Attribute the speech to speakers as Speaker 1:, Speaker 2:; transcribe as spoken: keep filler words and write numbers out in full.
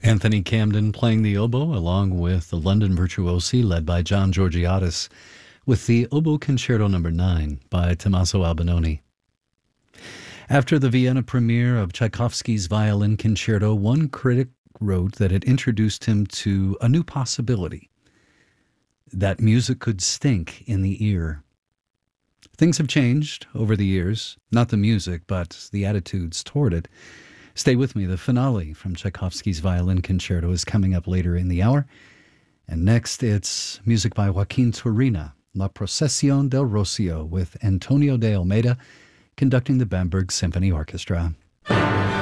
Speaker 1: Anthony Camden playing the oboe along with the London Virtuosi led by John Georgiadis with the Oboe Concerto number nine by Tommaso Albinoni. After the Vienna premiere of Tchaikovsky's Violin Concerto, one critic wrote that it introduced him to a new possibility, that music could stink in the ear. Things have changed over the years, not the music, but the attitudes toward it. Stay with me. The finale from Tchaikovsky's Violin Concerto is coming up later in the hour. And next, it's music by Joaquin Turina, La Procesión del Rocio, with Antonio de Almeida conducting the Bamberg Symphony Orchestra.